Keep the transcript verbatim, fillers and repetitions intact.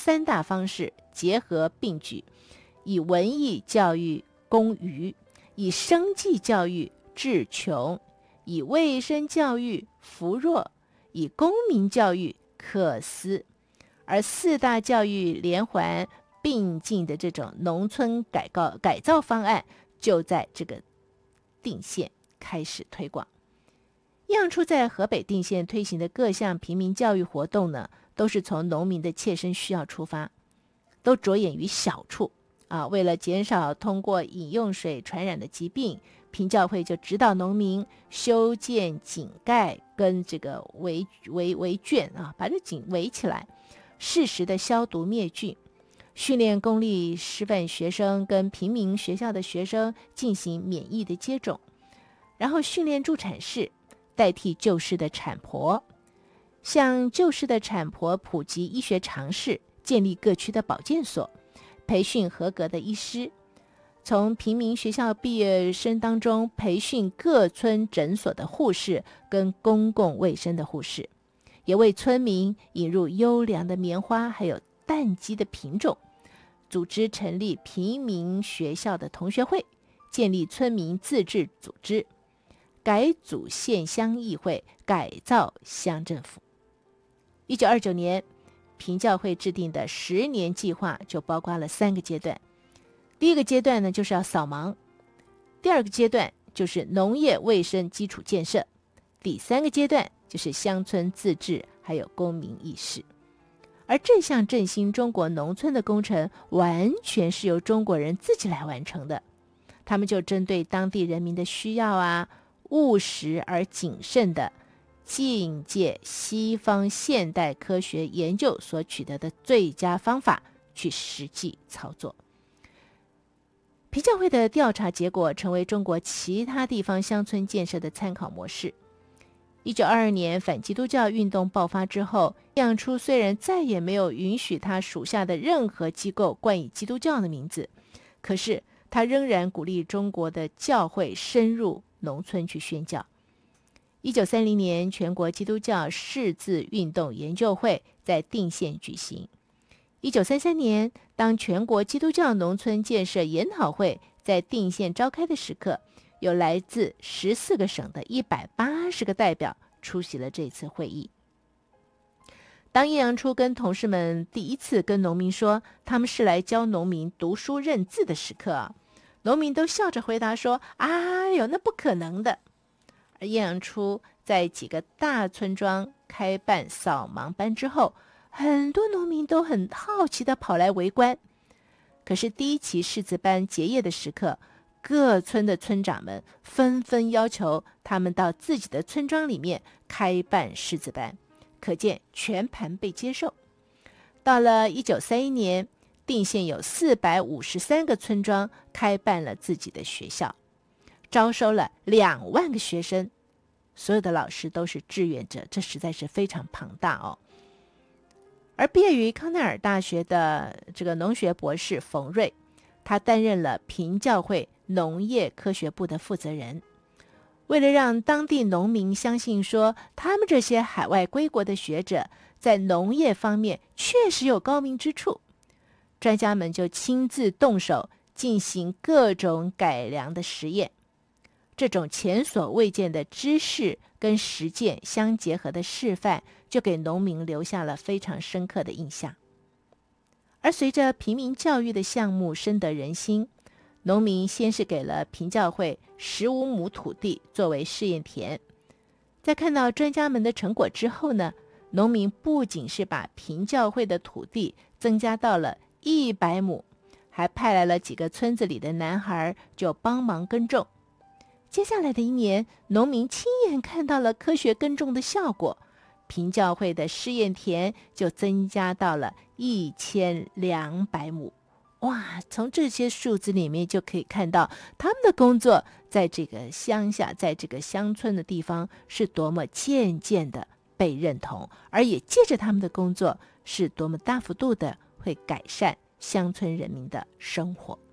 三大方式结合并举，以文艺教育攻愚，以生计教育治穷，以卫生教育扶弱，以公民教育克私。而四大教育连环并进的这种农村改告改造方案，就在这个定县开始推广。叶阳初在河北定县推行的各项平民教育活动呢，都是从农民的切身需要出发，都着眼于小处啊。为了减少通过饮用水传染的疾病，平教会就指导农民修建井盖跟这个围围围圈啊，把这井围起来，适时的消毒灭菌，训练公立师范学生跟平民学校的学生进行免疫的接种，然后训练助产士代替旧式的产婆，向旧式的产婆普及医学常识，建立各区的保健所，培训合格的医师，从平民学校毕业生当中培训各村诊所的护士跟公共卫生的护士，也为村民引入优良的棉花还有蛋鸡的品种，组织成立平民学校的同学会，建立村民自治组织，改组县乡议会，改造乡政府。一九二九年，平教会制定的十年计划就包括了三个阶段。第一个阶段呢，就是要扫盲；第二个阶段就是农业卫生基础建设；第三个阶段就是乡村自治还有公民意识。而这项振兴中国农村的工程，完全是由中国人自己来完成的。他们就针对当地人民的需要啊，务实而谨慎的借鉴西方现代科学研究所取得的最佳方法去实际操作。平教会的调查结果成为中国其他地方乡村建设的参考模式。一九二二年反基督教运动爆发之后，叶阳初虽然再也没有允许他属下的任何机构冠以基督教的名字，可是他仍然鼓励中国的教会深入农村去宣教。一九三零年，全国基督教识字运动研究会在定县举行。一九三三年，当全国基督教农村建设研讨会在定县召开的时刻，有来自十四个省的一百八十个代表出席了这次会议。当叶阳初跟同事们第一次跟农民说他们是来教农民读书认字的时刻啊，农民都笑着回答说：“哎呦，那不可能的。”而叶阳初在几个大村庄开办扫盲班之后，很多农民都很好奇地跑来围观。可是第一期识字班结业的时刻，各村的村长们纷纷要求他们到自己的村庄里面开办识字班，可见全盘被接受。到了一九三一年，定县有四百五十三个村庄开办了自己的学校，招收了两万个学生，所有的老师都是志愿者，这实在是非常庞大哦。而毕业于康奈尔大学的这个农学博士冯瑞，他担任了平教会农业科学部的负责人。为了让当地农民相信说他们这些海外归国的学者在农业方面确实有高明之处，专家们就亲自动手进行各种改良的实验。这种前所未见的知识跟实践相结合的示范，就给农民留下了非常深刻的印象。而随着平民教育的项目深得人心，农民先是给了平教会十五亩土地作为试验田。在看到专家们的成果之后呢，农民不仅是把平教会的土地增加到了一百亩，还派来了几个村子里的男孩就帮忙耕种。接下来的一年，农民亲眼看到了科学耕种的效果，平教会的试验田就增加到了一千两百亩。哇，从这些数字里面就可以看到他们的工作在这个乡下，在这个乡村的地方是多么渐渐的被认同，而也借着他们的工作是多么大幅度的会改善乡村人民的生活。